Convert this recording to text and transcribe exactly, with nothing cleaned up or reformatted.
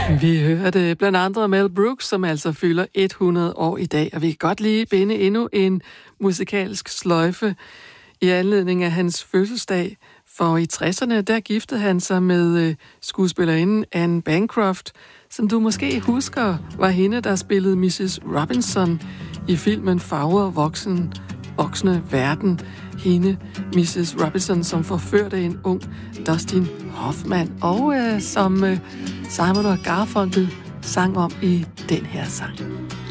Vi hørte blandt andre Mel Brooks, som altså fylder hundrede år i dag, og vi kan godt lige binde endnu en musikalsk sløjfe i anledning af hans fødselsdag. For i tresserne, der giftede han sig med skuespillerinden Anne Bancroft, som du måske husker, var hende, der spillede missus Robinson i filmen Fagre voksen, voksne verden. Hende, missus Robinson, som forførte en ung Dustin Hoffman, og øh, som øh, Simon og Garfunkel sang om i den her sang.